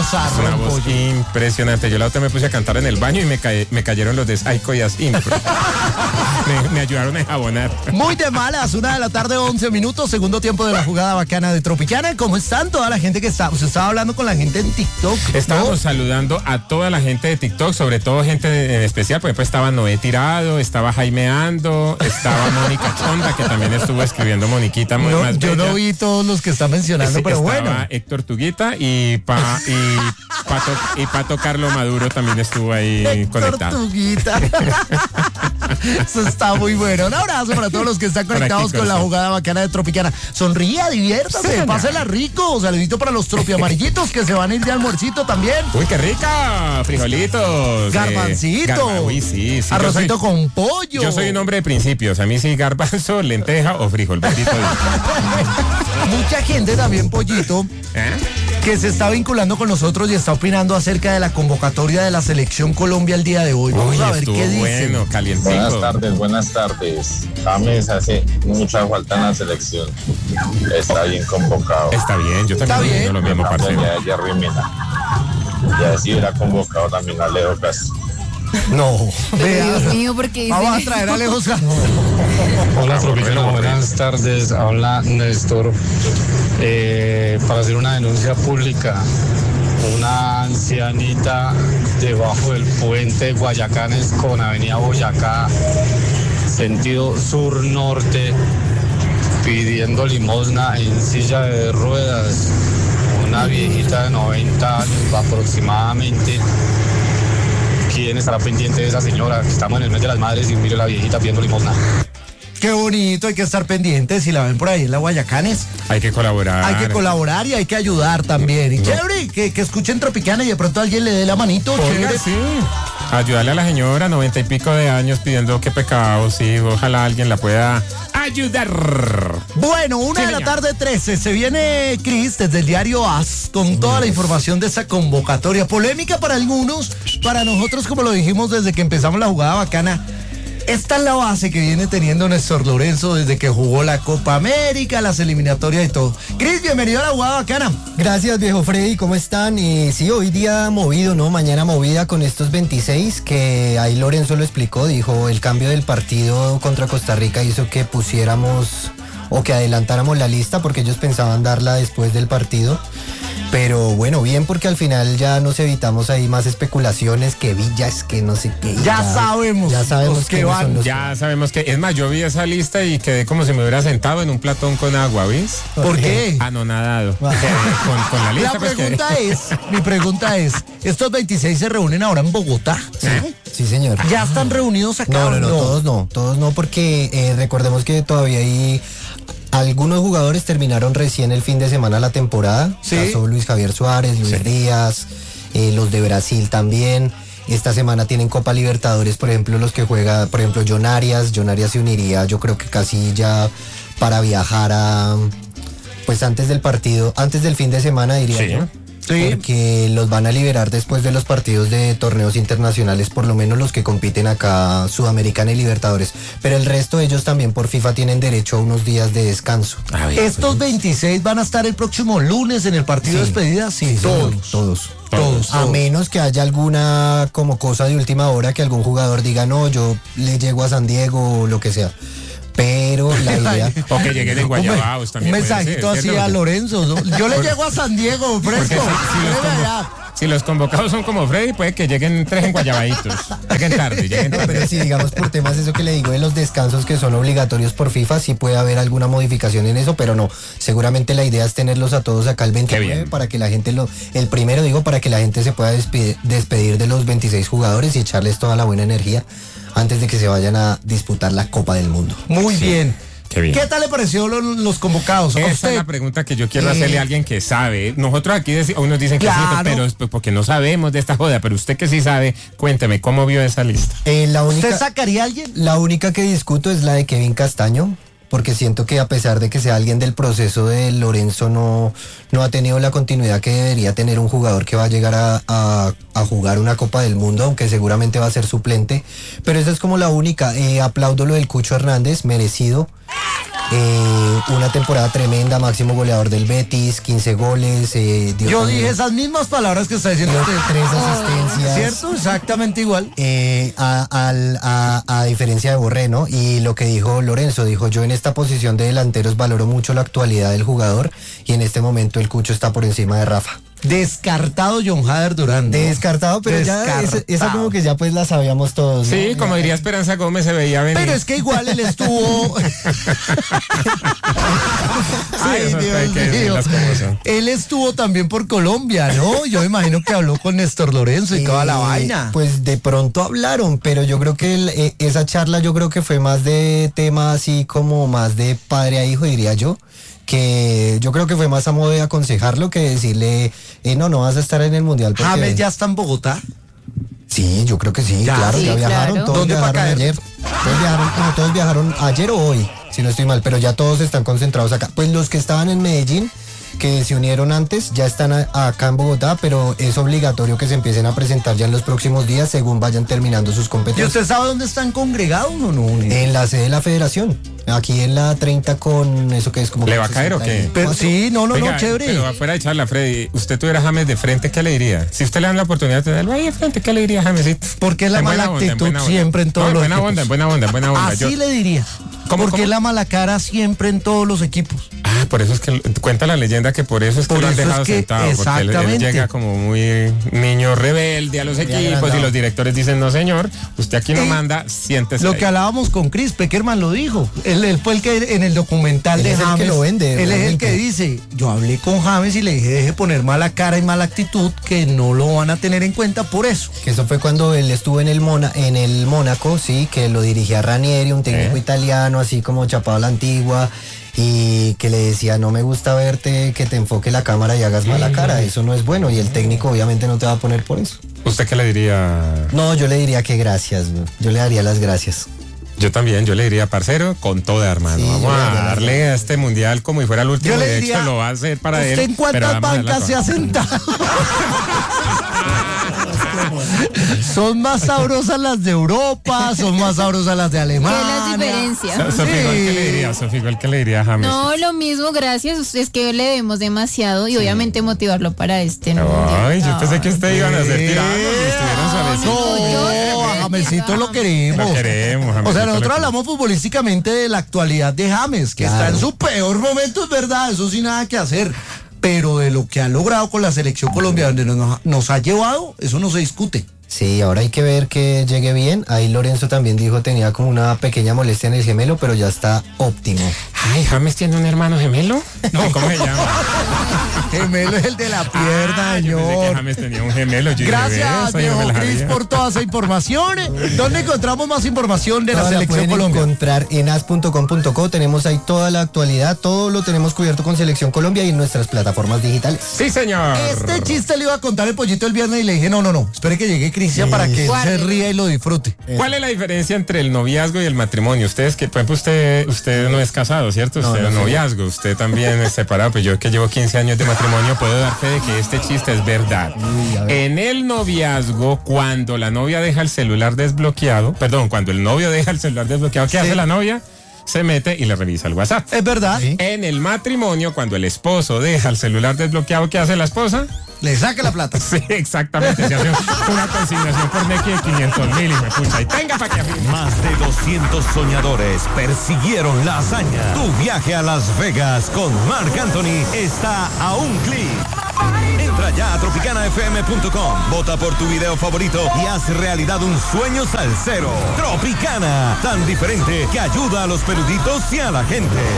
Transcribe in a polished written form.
vozarrón, voz impresionante. Yo la otra me puse a cantar en el baño y me cayeron los de Psycho y Asim. me ayudaron a enjabonar. Muy de malas, 1:11 p.m, segundo tiempo de la jugada bacana de Tropicana. ¿Cómo están toda la gente que está? Usted estaba hablando con la gente en TikTok. Estábamos saludando a toda la gente de TikTok, sobre todo gente en especial, porque pues estaba Noé Tirado, estaba Jaime Ando, estaba Mónica Chonda, que también estuvo escribiendo Moniquita muy más bella. Yo no vi todos los que está mencionando, pero estaba bueno. Héctor Tuguita y Pato Carlo Maduro también estuvo ahí Héctor conectado. Tuguita. Eso está muy bueno. Un abrazo para todos los que están conectados con la jugada bacana de Tropicana. Sonría, diviértase, sí, pásela rico. Saludito para los tropiamarillitos que se van a ir de almuercito también. Uy, qué rica, frijolitos. Garbancito. Uy, sí. Arrocito con pollo. Yo soy un hombre de principios. A mí sí, garbanzo, lenteja o frijol. Mucha gente también, Pollito, que se está vinculando con nosotros y está opinando acerca de la convocatoria de la Selección Colombia el día de hoy. Vamos a ver qué dice. Bueno, calientito. Buenas tardes. James hace mucha falta en la selección. Está bien convocado. Está bien, yo también opino lo mismo, parcero. Ya si hubiera convocado también a Leo Castro. No, Dios mío, porque vamos a traer a Lejos. Hola, Tropicana, buenas tardes. Habla Néstor. Para hacer una denuncia pública, una ancianita debajo del puente de Guayacanes con Avenida Boyacá, sentido sur-norte, pidiendo limosna en silla de ruedas. Una viejita de 90 años aproximadamente. ¿Quién estará pendiente de esa señora? Estamos en el mes de las madres y mire la viejita pidiendo limosna. Qué bonito, hay que estar pendientes. Si la ven por ahí en la Guayacanes, hay que colaborar. Hay que colaborar y hay que ayudar también. Y chévere, que escuchen Tropicana y de pronto alguien le dé la manito. Chévere. Sí. Ayudarle a la señora, 90 y pico de años, pidiendo qué pecado, sí. Ojalá alguien la pueda ayudar. Bueno, 1:13 p.m. Se viene Cris desde el diario AS con toda la información de esa convocatoria. Polémica para algunos, para nosotros, como lo dijimos desde que empezamos la jugada bacana. Esta es la base que viene teniendo Néstor Lorenzo desde que jugó la Copa América, las eliminatorias y todo. Cris, bienvenido a la jugada bacana. Gracias, viejo Freddy, ¿cómo están? Sí, hoy día movido, ¿no? Mañana movida con estos 26, que ahí Lorenzo lo explicó, dijo, el cambio del partido contra Costa Rica hizo que pusiéramos o que adelantáramos la lista porque ellos pensaban darla después del partido. Pero bueno, bien, porque al final ya nos evitamos ahí más especulaciones, que villas, que no sé qué. Ya sabemos que van. Ya sabemos que, es más, yo vi esa lista y quedé como si me hubiera sentado en un platón con agua, ¿ves? ¿Por qué? Anonadado. Con la lista. Mi pregunta es, ¿estos 26 se reúnen ahora en Bogotá? Sí, señor. ¿Ya están reunidos acá? No, todos no, porque recordemos que todavía hay... Algunos jugadores terminaron recién el fin de semana la temporada. ¿Sí? Pasó Luis Javier Suárez, Luis Díaz, los de Brasil también. Esta semana tienen Copa Libertadores, por ejemplo, los que juega, por ejemplo, John Arias se uniría, yo creo que casi ya para viajar a, pues antes del partido, antes del fin de semana diría yo. Sí. Porque los van a liberar después de los partidos de torneos internacionales, por lo menos los que compiten acá, Sudamericana y Libertadores. Pero el resto de ellos también por FIFA tienen derecho a unos días de descanso. ¿Estos 26 van a estar el próximo lunes en el partido de despedida? Sí, todos. Todos. A menos que haya alguna como cosa de última hora que algún jugador diga, no, yo le llego a San Diego o lo que sea. Pero la idea... O que lleguen en Guayabaos también. Un mensajito así a Lorenzo, ¿no? Yo le llego a San Diego, fresco. Si los convocados son como Freddy, puede que lleguen 3 en Guayabaitos. Lleguen tarde. Pero si digamos por temas eso que le digo de los descansos que son obligatorios por FIFA, sí puede haber alguna modificación en eso, pero no. Seguramente la idea es tenerlos a todos acá el 29 para que la gente para que la gente se pueda despedir de los 26 jugadores y echarles toda la buena energía antes de que se vayan a disputar la Copa del Mundo. Muy bien. Qué bien. ¿Qué tal le pareció los convocados? Esa es la pregunta que yo quiero hacerle a alguien que sabe. Nosotros aquí unos dicen que sí, pero es porque no sabemos de esta joda, pero usted que sí sabe, cuénteme, ¿cómo vio esa lista? ¿Usted sacaría a alguien? La única que discuto es la de Kevin Castaño, porque siento que a pesar de que sea alguien del proceso de Lorenzo, no ha tenido la continuidad que debería tener un jugador que va a llegar a jugar una Copa del Mundo, aunque seguramente va a ser suplente, pero esa es como la única. Aplaudo lo del Cucho Hernández, merecido. Una temporada tremenda, máximo goleador del Betis, 15 goles. Yo dije esas mismas palabras que está diciendo usted. 3 asistencias. ¿Cierto? Exactamente igual. A diferencia de Borré, ¿no? Y lo que dijo Lorenzo, dijo: yo en esta posición de delanteros valoro mucho la actualidad del jugador y en este momento el Cucho está por encima de Rafa. Descartado John Hader Durán, ¿no? Descartado, pero Descartado. ya esa como que ya pues la sabíamos todos, ¿no? Sí, como diría Esperanza Gómez, se veía venir. Pero es que igual él estuvo... Ay, eso Dios hay que mío. decirlas como son. Él estuvo también por Colombia, ¿no? Yo imagino que habló con Néstor Lorenzo y toda la vaina. Pues de pronto hablaron, pero yo creo que esa charla yo creo que fue más de tema así como más de padre a hijo, diría yo. Que yo creo que fue más a modo de aconsejarlo que decirle, no vas a estar en el Mundial. Porque... James ya está en Bogotá. Sí, yo creo que sí, Ya, claro, sí, ya viajaron, claro. todos ¿Dónde viajaron para caer? ayer. Todos viajaron ayer o hoy, si no estoy mal, pero ya todos están concentrados acá. Pues los que estaban en Medellín, que se unieron antes, ya están acá en Bogotá, pero es obligatorio que se empiecen a presentar ya en los próximos días según vayan terminando sus ¿Y competencias. usted sabe dónde están congregados o no? En la sede de la federación, aquí en la 30 con eso que es como... ¿Le va a caer o qué? Pero sí, no, Oiga, chévere. Pero afuera de charla, Freddy, usted tuviera a James de frente, ¿qué le diría? Si usted le dan la oportunidad de tenerlo ahí de frente, ¿qué le diría a Jamesito? Porque es la En buena mala onda, en actitud buena onda. siempre en todos No, los buena equipos. onda, en buena onda, en buena onda. Así le diría. ¿Cómo, Porque cómo? es la mala cara siempre en todos los equipos. Por eso es que cuenta la leyenda que por eso es que Por lo han eso es dejado que- sentado, porque él exactamente. llega como muy niño rebelde a los equipos agrandado. y los directores dicen, no señor, usted aquí no Eh, manda, siéntese Lo ahí". que hablábamos con Chris Peckerman lo dijo. Él fue el que en el documental Él de es el James. que lo vende, Él es el realmente. que dice: yo hablé con James y le dije, deje poner mala cara y mala actitud, que no lo van a tener en cuenta por eso. Que eso fue cuando él estuvo en el Mónaco, sí, que lo dirigía Ranieri, un técnico italiano, así como chapado a la antigua, y que le decía, no me gusta verte, que te enfoque la cámara y hagas mala cara, eso no es bueno, y el técnico obviamente no te va a poner por eso. ¿Usted qué le diría? No, yo le diría que gracias, yo le daría las gracias. Yo también, yo le diría, parcero, con toda, hermano. Sí, Vamos yo le daría a las darle a este mundial como si fuera el último. Yo le De diría, hecho, lo va a hacer para él. ¿usted en pero cuántas vamos a darle bancas se ha sentado? Son más sabrosas las de Europa, son más sabrosas las de ¿Qué es Alemania. la diferencia? Sofía, ¿cuál que le diría? Sofía, ¿cuál que le diría a James? No, lo mismo, gracias. Es que le debemos demasiado y obviamente motivarlo para este mundial. Ay, yo pensé que usted iban a hacer tirados y estuvieron suavecitos. No, a Jamesito lo queremos. Lo queremos, Jamesito, O sea, lo nosotros queremos. hablamos futbolísticamente de la actualidad de James, que está en su peor momento, es verdad, eso sin nada que hacer. Pero de lo que ha logrado con la selección colombiana, donde nos ha llevado, eso no se discute. Sí, ahora hay que ver que llegue bien. Ahí Lorenzo también dijo tenía como una pequeña molestia en el gemelo, pero ya está óptimo. Ay, ¿James tiene un hermano gemelo? No, ¿cómo se llama? Gemelo es el de la pierna, Yo pensé que señor. James tenía un gemelo. Yo dije, Gracias, "Ve, eso yo me viejo la Cris, sabía". por toda esa información. ¿Dónde encontramos más información de la Toda la selección pueden Colombia? encontrar en as.com.co. Tenemos ahí toda la actualidad, todo lo tenemos cubierto con Selección Colombia y en nuestras plataformas digitales. Sí, señor. Este chiste le iba a contar el pollito el viernes y le dije, no, espere que llegue Cristian para que él se Guárdelo. ría y lo disfrute. ¿Cuál es la diferencia entre el noviazgo y el matrimonio? Ustedes que, por ejemplo, usted no es casado, ¿cierto? Usted No, es no soy. noviazgo, usted también es separado, pues yo que llevo 15 años de matrimonio puedo dar fe de que este chiste es verdad. En el noviazgo, cuando la novia deja el celular desbloqueado, cuando el novio deja el celular desbloqueado, ¿qué Sí. hace la novia? Se mete y le revisa el WhatsApp. Es verdad, En el matrimonio, cuando el esposo deja el celular desbloqueado, ¿qué hace la esposa? le saca la plata. Sí, exactamente. Se hace una consignación por Nequi de 500,000 y me pucha. Y tenga para que afirme. Más de 200 soñadores persiguieron la hazaña. Tu viaje a Las Vegas con Marc Anthony está a un clic. Entra ya a tropicanafm.com, vota por tu video favorito y haz realidad un sueño salsero. Tropicana, tan diferente que ayuda a los peluditos y a la gente.